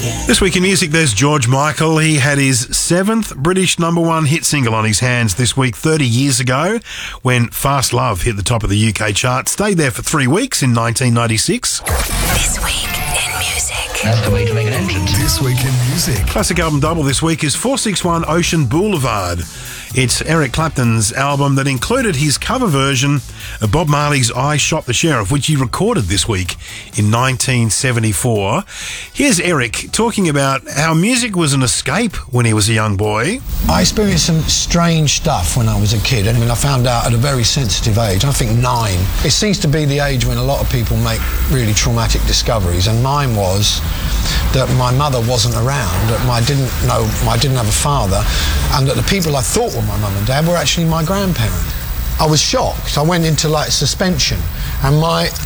This week in music, there's George Michael. He had his 7th British #1 hit single on his hands this week 30 years ago when Fast Love hit the top of the UK chart. Stayed there for 3 weeks in 1996. This week in music. That's the way to make an entrance. This week in music. Classic album double this week is 461 Ocean Boulevard. It's Eric Clapton's album that included his cover version of Bob Marley's I Shot the Sheriff, which he recorded this week in 1974. Here's Eric talking about how music was an escape when he was a young boy. I experienced some strange stuff when I was a kid. I mean, I found out at a very sensitive age, I think 9. It seems to be the age when a lot of people make really traumatic discoveries, and mine was that my mother wasn't around, that I didn't have a father, and that the people I thought were my mum and dad were actually my grandparents. I was shocked. I went into like suspension, and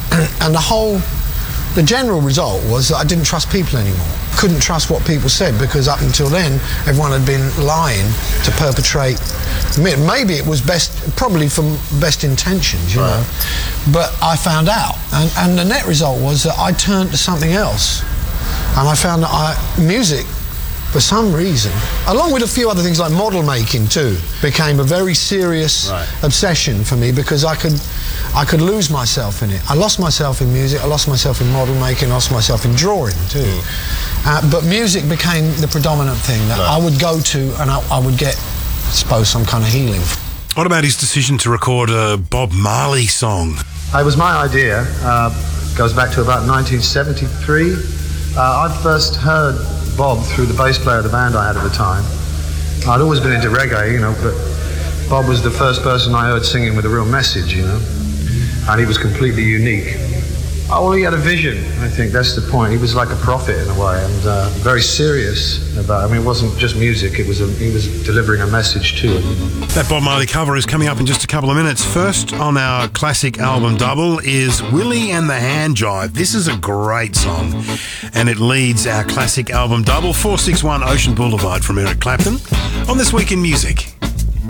the general result was that I didn't trust people anymore. Couldn't trust what people said, because up until then everyone had been lying to perpetrate. Maybe it was probably from best intentions, you know. But I found out, and the net result was that I turned to something else, and I found that music, for some reason, along with a few other things like model making too, became a very serious obsession for me, because I could lose myself in it. I lost myself in music, I lost myself in model making, I lost myself in drawing too. But music became the predominant thing that I would go to, and I would get, I suppose, some kind of healing. What about his decision to record a Bob Marley song? It was my idea. Goes back to about 1973. I'd first heard Bob through the bass player of the band I had at the time. I'd always been into reggae, you know, but Bob was the first person I heard singing with a real message, you know, and he was completely unique. Oh, well, he had a vision, I think that's the point. He was like a prophet in a way, and very serious about it. I mean, it wasn't just music, he was delivering a message too. That Bob Marley cover is coming up in just a couple of minutes. First on our classic album double is Willie and the Hand Jive. This is a great song, and it leads our classic album double, 461 Ocean Boulevard from Eric Clapton, on This Week in Music.